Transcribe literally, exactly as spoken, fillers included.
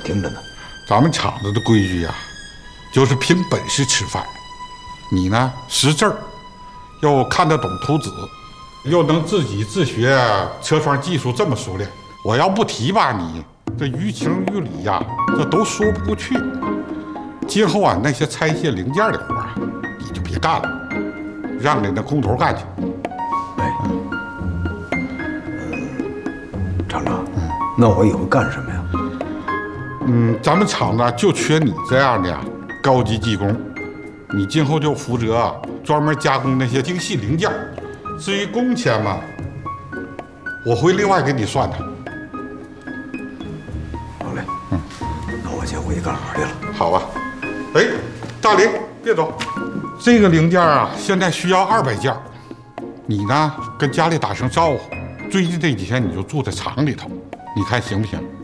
听着呢。 咱们厂子的规矩呀、啊，就是凭本事吃饭。你呢，识字儿，又看得懂图纸，又能自己自学车窗技术这么熟练，我要不提拔你，这于情于理呀、啊，这都说不过去。今后啊，那些拆卸零件的活啊，你就别干了，让给那工头干去。 哎，嗯，厂长，嗯，那我以后干什么呀？ 嗯，咱们厂子就缺你这样的高级技工，你今后就负责专门加工那些精细零件。至于工钱嘛，我会另外给你算的。 好嘞，嗯，那我先回去干活去了。 好吧。哎，大林，别走，这个零件啊，现在需要二百件，你呢跟家里打声招呼，最近这几天你就住在厂里头，你看行不行？